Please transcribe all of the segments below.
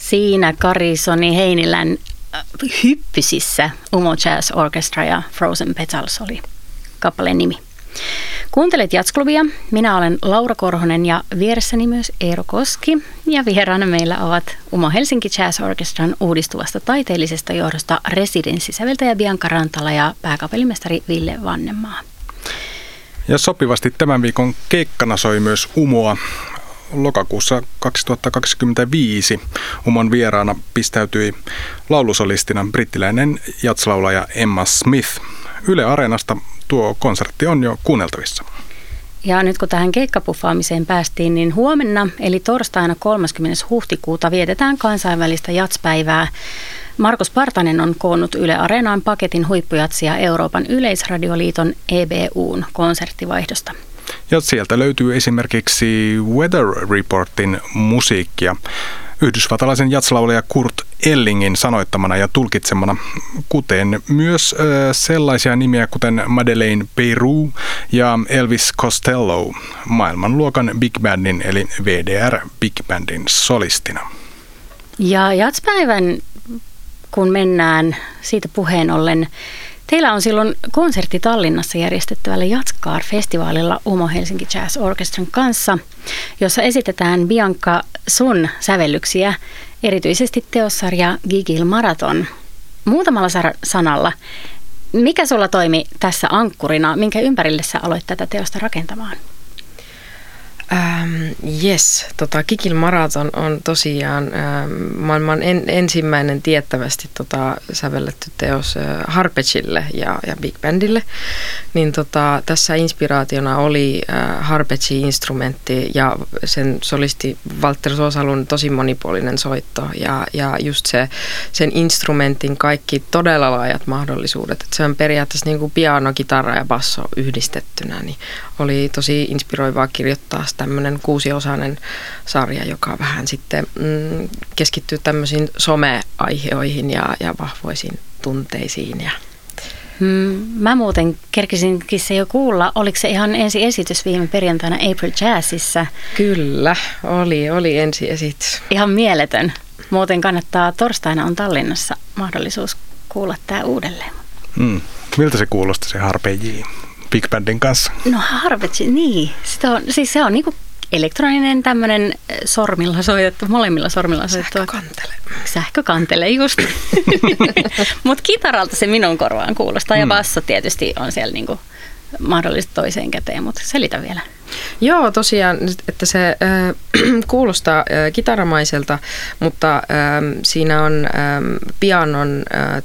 Siinä Kari-Soni Heinilän hyppysissä Umo Jazz Orchestra ja Frozen Petals oli kappaleen nimi. Kuuntelet Jazzklubia. Minä olen Laura Korhonen ja vieressäni myös Eero Koski. Ja vieraana meillä ovat Umo Helsinki Jazz Orchestran uudistuvasta taiteellisesta johdosta residenssisäveltäjä Bianca Rantala ja pääkapellimestari Ville Vannemaa. Ja sopivasti tämän viikon keikkana soi myös Umoa. Lokakuussa 2025 Umon vieraana pistäytyi laulusolistina brittiläinen jazzlaulaja Emma Smith. Yle Areenasta tuo konsertti on jo kuunneltavissa. Ja nyt kun tähän keikkapuffaamiseen päästiin, niin huomenna eli torstaina 30. huhtikuuta vietetään kansainvälistä jazzpäivää. Markus Partanen on koonnut Yle Areenaan paketin huippujatsia Euroopan yleisradioliiton EBUn konserttivaihdosta. Ja sieltä löytyy esimerkiksi Weather Reportin musiikkia yhdysvaltalaisen jazzlaulaja Kurt Ellingin sanoittamana ja tulkitsemana, kuten myös sellaisia nimiä kuten Madeleine Peyroux ja Elvis Costello maailmanluokan Big Bandin eli WDR Big Bandin solistina. Ja jazzpäivän, kun mennään siitä puheen ollen, teillä on silloin konsertti Tallinnassa järjestettävällä Jazzkaar-festivaalilla Umo Helsinki Jazz Orchestran kanssa, jossa esitetään Bianca sun sävellyksiä, erityisesti teossarja Gigil Marathon. Muutamalla sanalla, mikä sulla toimi tässä ankkurina, minkä ympärille sä aloit tätä teosta rakentamaan? Gigil Marathon on tosiaan maailman ensimmäinen tiettävästi sävelletty teos Harpechille ja Big Bandille. Niin tässä inspiraationa oli Harpechin-instrumentti ja sen solisti Walter Sosalun tosi monipuolinen soitto ja just sen instrumentin kaikki todella laajat mahdollisuudet. Et se on periaatteessa niin kuin piano, kitara ja basso yhdistettynä, niin oli tosi inspiroivaa kirjoittaa tämmöinen 6-osainen sarja, joka vähän sitten keskittyy tämmöisiin someaiheoihin ja vahvoisiin tunteisiin. Mä muuten kerkisinkin se jo kuulla. Oliko se ihan ensi esitys viime perjantaina April Jazzissa? Kyllä, oli ensi esitys. Ihan mieletön. Muuten kannattaa, torstaina on Tallinnassa mahdollisuus kuulla tämä uudelleen. Miltä se kuulosti se Harpejii Big Bandin kanssa? No Harpejii, niin. Se on niinku elektroninen tämmöinen sormilla soitettu, molemmilla sormilla soitettu. Sähkökantele, just. Mutta kitaralta se minun korvaan kuulostaa ja basso tietysti on siellä niinku mahdollisesti toiseen käteen, mutta selitä vielä. Joo, tosiaan, että se kuulostaa kitaramaiselta, mutta siinä on pianon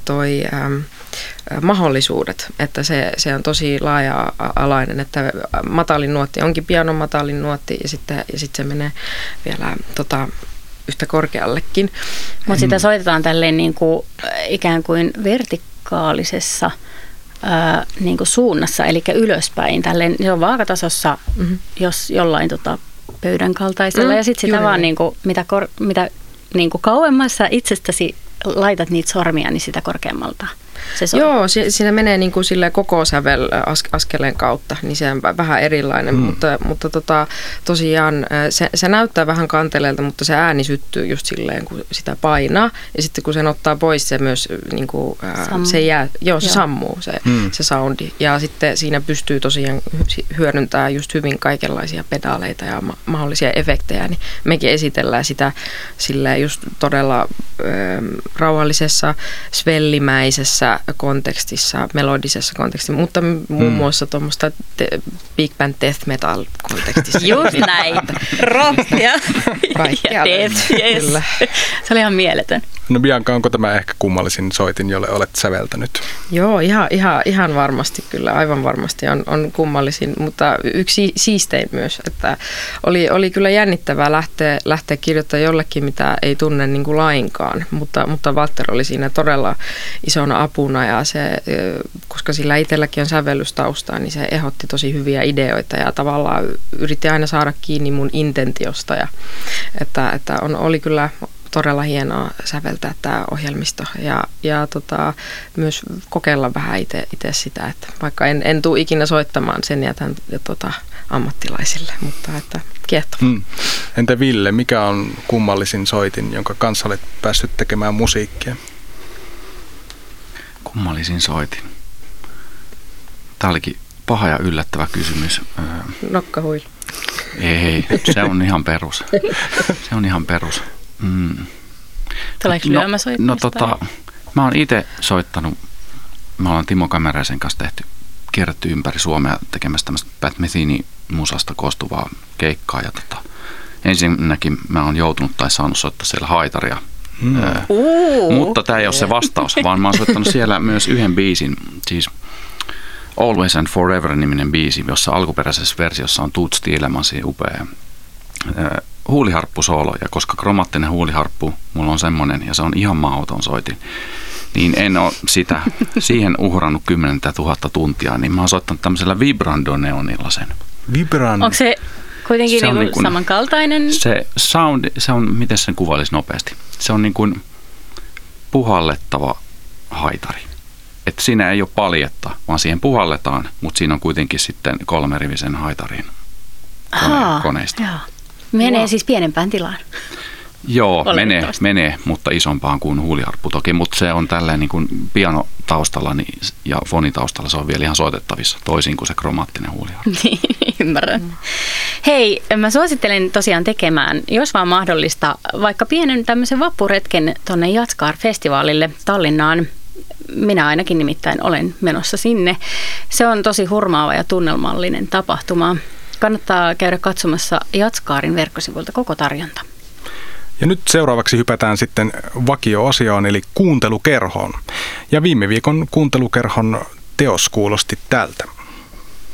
mahdollisuudet, että se on tosi laaja-alainen, että matalin nuotti onkin pianon matalin nuotti ja sitten se menee vielä yhtä korkeallekin. Mutta sitä soitetaan tälleen niin kuin ikään kuin vertikaalisessa niin kuin suunnassa, eli ylöspäin. Tälleen, se on vaakatasossa, jos jollain pöydän kaltaisella ja sitten sitä vaan niin kuin, mitä niin kuin kauemmassa itsestäsi laitat niitä sormia, niin sitä korkeammalta. Joo, siinä menee niin kuin sille koko sävel askeleen kautta, niin se on vähän erilainen, mutta tosiaan se näyttää vähän kanteleelta, mutta se ääni syttyy just silleen, kun sitä painaa. Ja sitten kun sen ottaa pois, se myös niin kuin, se jää, se sammuu se soundi. Ja sitten siinä pystyy tosiaan hyödyntämään just hyvin kaikenlaisia pedaaleita ja mahdollisia efektejä, niin mekin esitellään sitä silleen just todella rauhallisessa, svellimäisessä kontekstissa, melodisessa kontekstissa, mutta muun muassa tuommoista Big Band Death Metal kontekstissa. Just näin. Rock ja death, yes. Se oli ihan mieletön. No Bianca, onko tämä ehkä kummallisin soitin, jolle olet säveltänyt? Joo, ihan varmasti kyllä, aivan varmasti on kummallisin, mutta yksi siistein myös, että oli kyllä jännittävää lähteä kirjoittamaan jollekin, mitä ei tunne niin kuin lainkaan, mutta Walter oli siinä todella isona apuna ja koska sillä itselläkin on sävellystaustaa, niin se ehdotti tosi hyviä ideoita ja tavallaan yritti aina saada kiinni mun intentiosta ja että oli kyllä todella hienoa säveltää tämä ohjelmisto ja myös kokeilla vähän itse sitä, että vaikka en tule ikinä soittamaan, sen jätän ammattilaisille, mutta että kiehtovaa. Entä Ville, mikä on kummallisin soitin, jonka kanssa olet päässyt tekemään musiikkia? Kummallisin soitin. Tämä olikin paha ja yllättävä kysymys. Nokkahuilu. Ei, se on ihan perus. Se on ihan perus. Tuleeko lyömäsoittimista? Mä oon itse soittanut, me ollaan Timo Kämäräisen kanssa kierretty ympäri Suomea tekemässä tämmöistä Pat Metheny-musasta koostuvaa keikkaa. Ja ensinnäkin mä oon joutunut tai saanut soittaa siellä haitaria. Mutta tämä ei ole se vastaus, vaan mä oon soittanut siellä myös yhden biisin, siis Always and Forever-niminen biisi, jossa alkuperäisessä versiossa on Toots Thielemannsin upea huuliharppusoolo, ja koska kromaattinen huuliharppu mulla on semmoinen, ja se on ihan mahdoton soitin, niin en ole siihen uhrannut 10 000 tuntia, niin mä oon soittanut tämmöisellä vibrandoneonilla sen. Onko se kuitenkin se niin kuin samankaltainen? Se sound, se on, miten sen kuvailisi nopeasti, se on niin kuin puhallettava haitari. Että siinä ei ole paljetta, vaan siihen puhalletaan, mutta siinä on kuitenkin sitten 3-rivisen haitarin koneista. Joo. Menee siis pienempään tilaan. Joo, menee, mutta isompaan kuin huuliharppu toki, mutta se on tälleen niin kuin pianotaustalla ja fonitaustalla se on vielä ihan soitettavissa, toisin kuin se kromaattinen huuliharppu. Ymmärrän. Hei, mä suosittelen tosiaan tekemään, jos vaan mahdollista, vaikka pienen tämmöisen vappuretken tuonne Jatskaar-festivaalille Tallinnaan. Minä ainakin nimittäin olen menossa sinne. Se on tosi hurmaava ja tunnelmallinen tapahtuma. Kannattaa käydä katsomassa Jatskaarin verkkosivuilta koko tarjonta. Ja nyt seuraavaksi hypätään sitten vakioasiaan eli kuuntelukerhoon. Ja viime viikon kuuntelukerhon teos kuulosti tältä.